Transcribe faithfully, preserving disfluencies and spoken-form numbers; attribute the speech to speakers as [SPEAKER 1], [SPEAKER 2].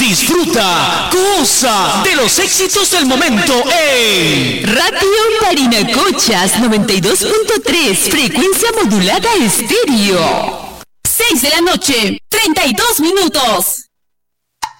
[SPEAKER 1] Disfruta, goza de los éxitos del momento en
[SPEAKER 2] Radio Parinacochas noventa y dos punto tres, frecuencia modulada estéreo. seis de la noche, treinta y dos minutos.